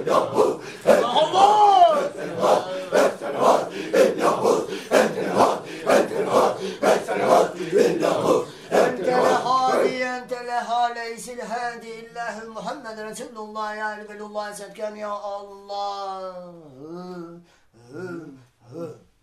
Leysil hadi illahü Muhammed Resulullah ya Resulullah setken ya Allah.